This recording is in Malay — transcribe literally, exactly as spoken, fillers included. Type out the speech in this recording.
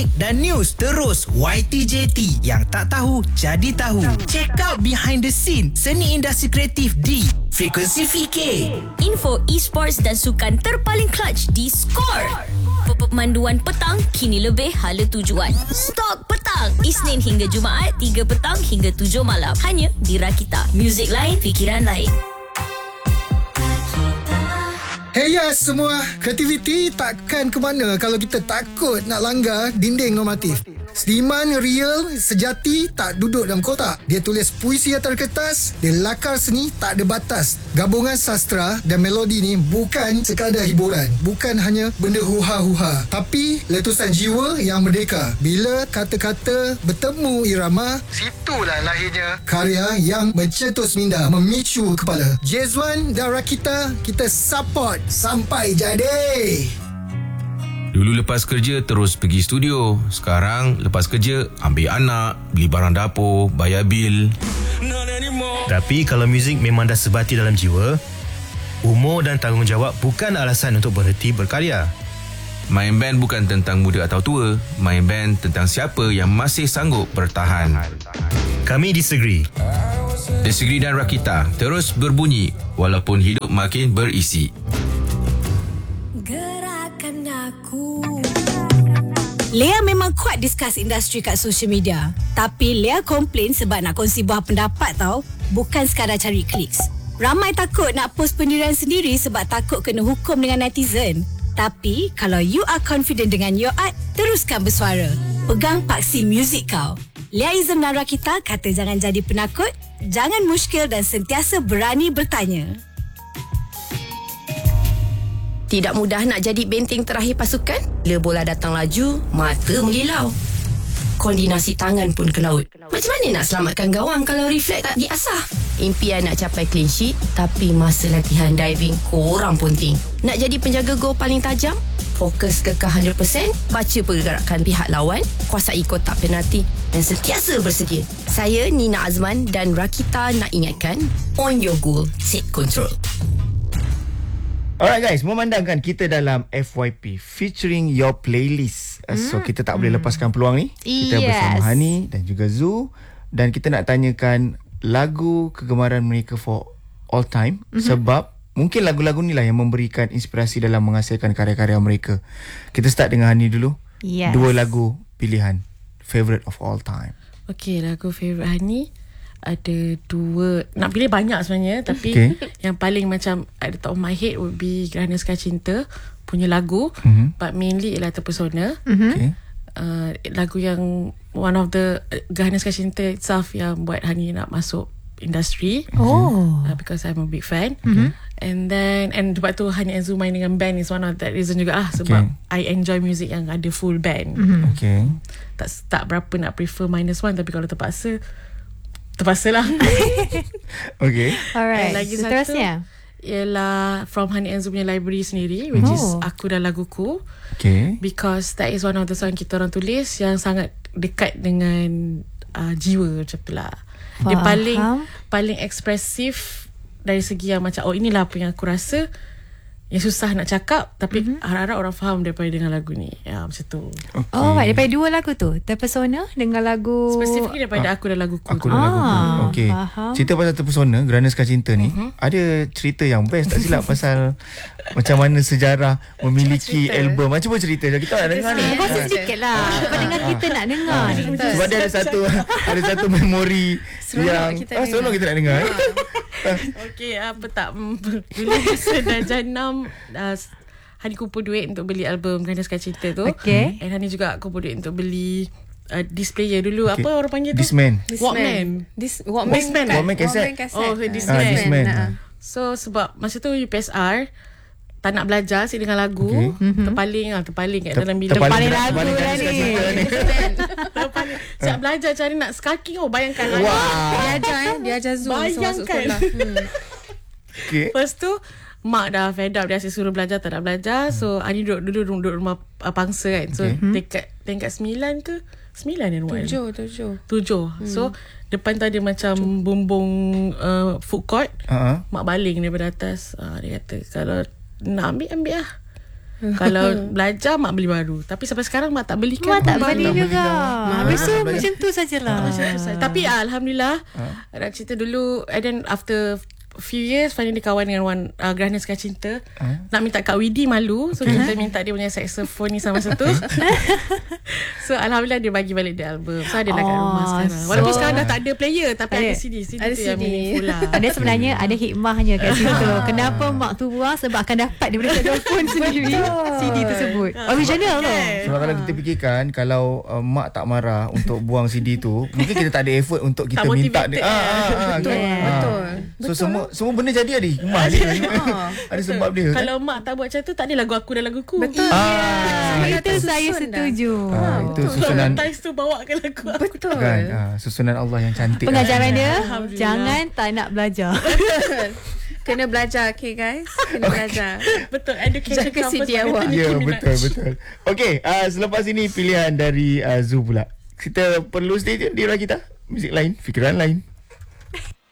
muzik dan news terus Y T J T. Yang tak tahu, jadi tahu. Check out behind the scene seni industri kreatif di Frekuensi V K. Info e-sports dan sukan terpaling clutch di Score. Pemanduan petang kini lebih hala tujuan. Stok petang Isnin hingga Jumaat tiga petang hingga tujuh malam. Hanya di Rakita. Muzik lain, fikiran lain. Hey ya semua, kreativiti takkan ke mana kalau kita takut nak langgar dinding normatif. Seniman real sejati tak duduk dalam kotak. Dia tulis puisi atas kertas, dia lakar seni tak ada batas. Gabungan sastra dan melodi ni bukan sekadar hiburan, bukan hanya benda huha-huha, tapi letusan jiwa yang merdeka. Bila kata-kata bertemu irama, situlah lahirnya karya yang mencetus minda, memicu kepala. Jezwan dan Rakita, kita support sampai jadi. Dulu lepas kerja terus pergi studio. Sekarang lepas kerja ambil anak, beli barang dapur, bayar bil. Tapi kalau muzik memang dah sebati dalam jiwa, umur dan tanggungjawab bukan alasan untuk berhenti berkarya. Main band bukan tentang muda atau tua. Main band tentang siapa yang masih sanggup bertahan. Kami disagree. Disagree dan Rakita terus berbunyi walaupun hidup makin berisi. Lea memang kuat discuss industri kat social media. Tapi Lea komplain sebab nak kongsi buah pendapat tau. Bukan sekadar cari kliks. Ramai takut nak post pendirian sendiri sebab takut kena hukum dengan netizen. Tapi kalau you are confident dengan your art, teruskan bersuara. Pegang paksi muzik kau. Lea Izam dan Rakita kata jangan jadi penakut, jangan muskil dan sentiasa berani bertanya. Tidak mudah nak jadi benteng terakhir pasukan. Bila bola datang laju, mata mengilau. Koordinasi tangan pun ke laut. Macam mana nak selamatkan gawang kalau refleks tak diasah? Impian nak capai clean sheet, tapi masa latihan diving korang punting. Nak jadi penjaga gol paling tajam? Fokus kekal one hundred percent, baca pergerakan pihak lawan, kuasai kotak penalti dan sentiasa bersedia. Saya Nina Azman dan Rakita nak ingatkan, on your goal, take control. Alright guys, memandangkan kita dalam F Y P featuring your playlist. Mm. So kita tak boleh lepaskan peluang ni. Kita yes. bersama Hani dan juga Zu. Dan kita nak tanyakan lagu kegemaran mereka for all time. Mm-hmm. Sebab mungkin lagu-lagu ni lah yang memberikan inspirasi dalam menghasilkan karya-karya mereka. Kita start dengan Hani dulu. Yes. Dua lagu pilihan favorite of all time. Okay, lagu favorite Hani ada dua. Nak pilih banyak sebenarnya, tapi okay. yang paling macam at the top of my head would be Gerhana Sekar Cinta punya lagu. Mm-hmm. But mainly ialah Terpesona. Mm-hmm. Okay. Uh, lagu yang one of the uh, Gerhana Sekar Cinta itself yang buat Hani nak masuk industri. Oh. Uh, because I'm a big fan. Mm-hmm. And then and sebab tu Hani and Zu main dengan band is one of that reason juga ah sebab okay. I enjoy music yang ada full band. Mm-hmm. Okay. Tak tak berapa nak prefer minus one, tapi kalau terpaksa terpaksa lah. Okay. Alright. Lagi satu seterusnya ialah from Hani and Zu punya library sendiri, which oh. is Aku dan Laguku. Okay. Because that is one of the song kita orang tulis yang sangat dekat dengan uh, jiwa macam tu lah. Dia paling paling ekspresif dari segi yang macam oh inilah apa yang aku rasa, yang susah nak cakap, tapi mm-hmm. harap-harap orang faham daripada dengan lagu ni. Ya, macam tu. Okay. Oh, right. Daripada dua lagu tu, Terpesona dengan lagu spesifik daripada ah. Aku dan Laguku. Aku dan Laguku. Ah, okay. Cerita pasal Terpesona, Gerhana Sekar Cinta ni, mm-hmm. ada cerita yang best tak silap pasal macam mana sejarah memiliki album. Macam mana cerita? Kita nak dengar ni. Kau sedikit lah. Pendengar kita nak dengar. Sebab dia ada satu ada satu memori yang ah, seronok kita nak dengar. Okay, apa tak dulu masa darjah enam uh, Hani kumpul duit untuk beli album Gerhana Sekar Cinta tu. Okay. And Hani juga kumpul duit untuk beli uh, disc player dulu. Okay. Apa orang panggil tu? Discman. Walkman. Dis Walkman. Discman. Walkman cassette. Oh, okay, Discman. Ah, Discman. Nah. So sebab masa tu U P S R tak nak belajar, asyik dengan lagu. Okay. Terpaling lah, terpaling kat dalam bilik. Terpaling lagu lah ni. Terpaling. Siap belajar cari nak skulking. Oh, bayangkan. Wow. Dia ajar eh. Dia ajar Zoom. Bayangkan. Hmm. Okay. Lepas tu, mak dah fed up. Dia asyik suruh belajar, tak nak belajar. So, Ani duduk dulu duduk rumah uh, pangsa kan. So, okay. tingkat, tingkat sembilan ke? Sembilan ni rumah ni? Tujuh, tujuh. Tujuh. Hmm. So, depan tu ada macam tujuh. bumbung uh, food court. Uh-huh. Mak baling daripada atas. Uh, dia kata, kalau nak ambil, ambil lah. Kalau belajar mak beli baru. Tapi sampai sekarang mak tak belikan. Mak tak baru. beli juga. Habis tu belajar. macam tu sajalah. Macam tu saja. Tapi Alhamdulillah nak cerita dulu, and then after few years finally kawan dengan Wan uh, Gerhana Sekar Cinta. huh? Nak minta Kak Widi malu. So kita minta dia punya saxophone ni sama satu. So Alhamdulillah dia bagi balik dia album. So ada lah kat rumah sekarang. Walaupun so- sekarang dah tak ada player, tapi ada, Ada. C D. C D Ada tu C D. yang meaningful lah. Ada sebenarnya ada hikmahnya kat situ. Kenapa mak tu buang? Sebab akan dapat daripada saxophone sendiri C D tersebut. Original tu. Sebab kalau kita fikirkan, kalau uh, mak tak marah untuk buang C D tu, mungkin kita tak ada effort untuk kita Tak minta motivated. dia. Ah, ah, ah, Betul, kan? betul. Ah. So semua semua benda jadi ada hikmah dia. Ada sebab dia. kan? Kalau mak tak buat macam tu, tak ada lagu aku dan laguku. Betul. Ah, Itu saya Susun dah. setuju. ah, itu susunan Tais tu bawakan lagu aku. Betul. kan, ah, susunan Allah yang cantik. Pengajaran dia, Alhamdulillah. jangan tak nak belajar. Kena belajar, okay guys. Kena belajar. Betul. Education Jaga C D comes awak. first. Ya, Nicki Minaj. betul betul. Okey, uh, selepas ini pilihan dari uh, Zu pula. Kita perlu stay tune di Rakita. Muzik lain, fikiran lain.